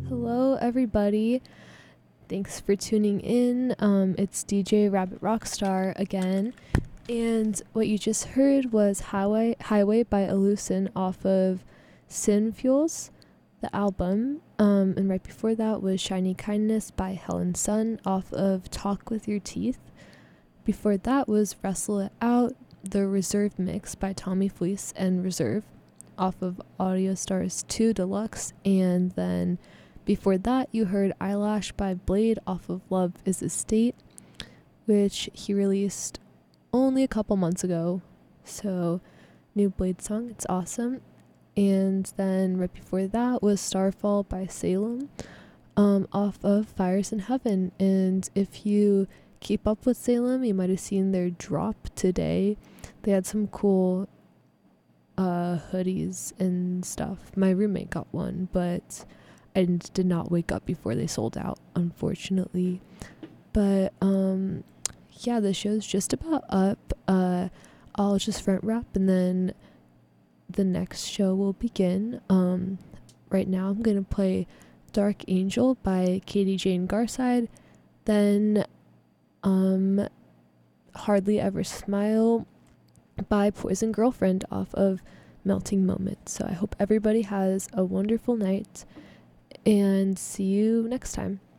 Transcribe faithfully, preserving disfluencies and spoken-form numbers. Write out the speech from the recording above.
Hello, everybody. Thanks for tuning in. Um, it's D J Rabbit Rockstar again. And what you just heard was Highway Highway by Elucin off of Sin Fuels, the album. Um, and right before that was Shiny Kindness by Helen Sun off of Talk With Your Teeth. Before that was Wrestle It Out, the Reserve mix by Tommy Fleece and Reserve off of Audio Stars two Deluxe. And then before that, you heard Eyelash by Blade off of Love Is a State, which he released only a couple months ago. So, new Blade song, it's awesome. And then right before that was Starfall by Salem um, off of Fires in Heaven. And if you keep up with Salem, you might have seen their drop today. They had some cool uh, hoodies and stuff. My roommate got one, but I did not wake up before they sold out, unfortunately. But um yeah, the show's just about up. uh I'll just front wrap and then the next show will begin. Um right now I'm gonna play Dark Angel by Katie Jane Garside, then um Hardly Ever Smile by Poison Girlfriend off of Melting Moment. So I hope everybody has a wonderful night and see you next time.